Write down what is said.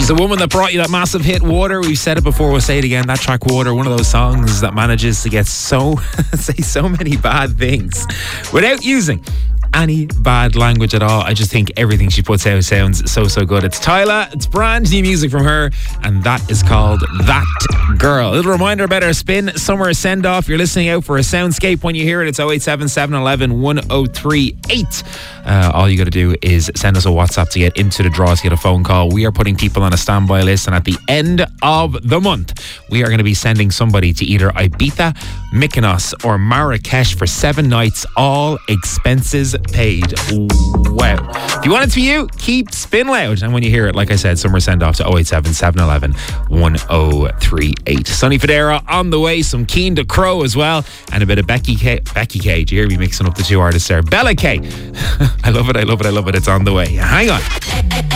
She's the woman that brought you that massive hit, Water. We've said it before, we'll say it again. That track, Water, one of those songs that manages to get say so many bad things without using any bad language at all. I just think everything she puts out sounds so good. It's Tyla, it's brand new music from her, and that is called That Girl. A little reminder about our Spin Summer Send Off. You're listening out for a soundscape. When you hear it, it's 087 711 1038. All you got to do is send us a WhatsApp to get into the draw to get a phone call. We are putting people on a standby list, and at the end of the month, we are going to be sending somebody to either Ibiza, Mykonos or Marrakesh for 7 nights, all expenses paid. Wow. If you want it to be you, keep Spin Loud. And when you hear it, like I said, summer send off to 087 711 1038. Sonny Fodera on the way, some Keen to Crow as well, and a bit of Becky K. Do you hear me mixing up the two artists there? Bella K. I love it. It's on the way. Hang on.